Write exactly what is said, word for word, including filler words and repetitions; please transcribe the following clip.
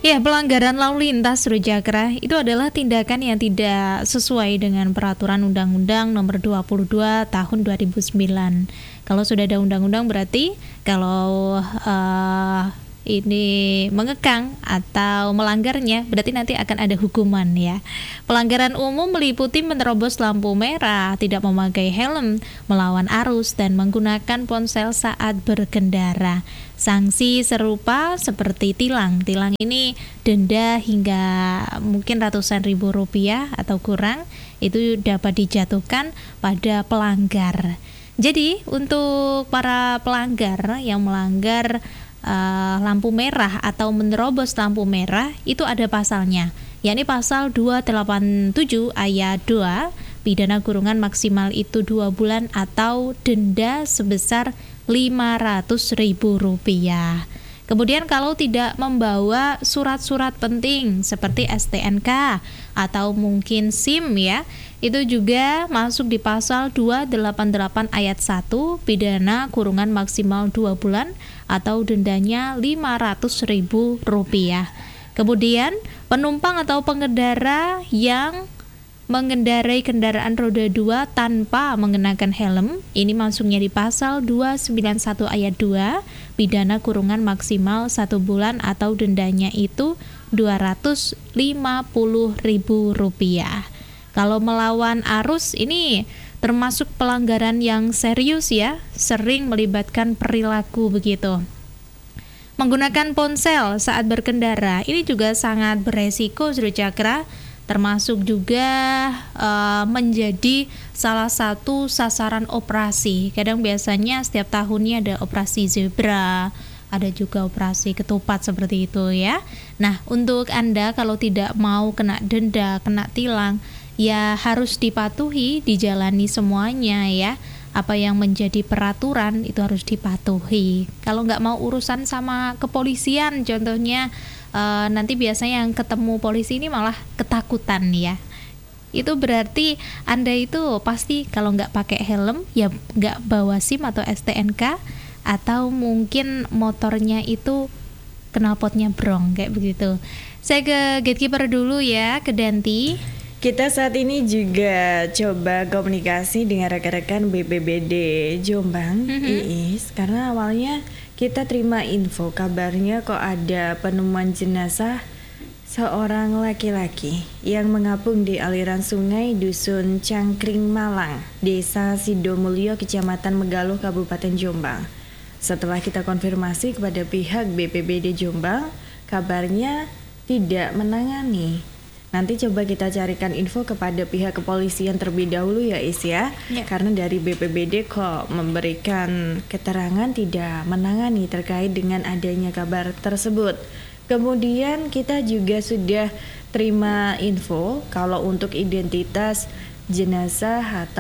Ya, pelanggaran lalu lintas Rujakra itu adalah tindakan yang tidak sesuai dengan peraturan Undang-Undang Nomor dua puluh dua Tahun dua ribu sembilan. Kalau sudah ada undang-undang berarti kalau uh, ini mengekang atau melanggarnya berarti nanti akan ada hukuman ya. Pelanggaran umum meliputi menerobos lampu merah, tidak memakai helm, melawan arus dan menggunakan ponsel saat berkendara. Sanksi serupa seperti tilang. Tilang ini denda hingga mungkin ratusan ribu rupiah atau kurang itu dapat dijatuhkan pada pelanggar. Jadi untuk para pelanggar yang melanggar Uh, lampu merah atau menerobos lampu merah itu ada pasalnya, yakni pasal dua delapan tujuh ayat dua, pidana kurungan maksimal itu dua bulan atau denda sebesar lima ratus ribu rupiah. Kemudian kalau tidak membawa surat-surat penting seperti S T N K atau mungkin SIM ya, itu juga masuk di pasal dua delapan delapan ayat satu, pidana kurungan maksimal dua bulan atau dendanya lima ratus ribu rupiah. Kemudian penumpang atau pengendara yang mengendarai kendaraan roda dua tanpa mengenakan helm, ini masuknya di pasal dua sembilan satu ayat dua, pidana kurungan maksimal satu bulan atau dendanya itu dua ratus lima puluh ribu rupiah. Kalau melawan arus ini termasuk pelanggaran yang serius ya, sering melibatkan perilaku begitu. Menggunakan ponsel saat berkendara ini juga sangat beresiko Rujakra, termasuk juga uh, menjadi salah satu sasaran operasi. Kadang biasanya setiap tahunnya ada operasi zebra, ada juga operasi ketupat seperti itu ya. Nah, untuk Anda kalau tidak mau kena denda, kena tilang, ya harus dipatuhi, dijalani semuanya ya. Apa yang menjadi peraturan itu harus dipatuhi. Kalau nggak mau urusan sama kepolisian contohnya, e, nanti biasanya yang ketemu polisi ini malah ketakutan ya. Itu berarti Anda itu pasti kalau nggak pakai helm ya nggak bawa SIM atau S T N K, atau mungkin motornya itu knalpotnya brong kayak begitu. Saya ke gatekeeper dulu ya, ke Danti. Kita saat ini juga coba komunikasi dengan rekan-rekan B P B D Jombang, mm-hmm. Iis, karena awalnya kita terima info kabarnya kok ada penemuan jenazah seorang laki-laki yang mengapung di aliran sungai Dusun Cangkring Malang, Desa Sidomulyo, Kecamatan Megaluh, Kabupaten Jombang. Setelah kita konfirmasi kepada pihak B P B D Jombang, kabarnya tidak menangani. Nanti coba kita carikan info kepada pihak kepolisian terlebih dahulu ya Is ya, ya. Karena dari B P B D kok memberikan keterangan tidak menangani terkait dengan adanya kabar tersebut. Kemudian kita juga sudah terima info kalau untuk identitas jenazah atau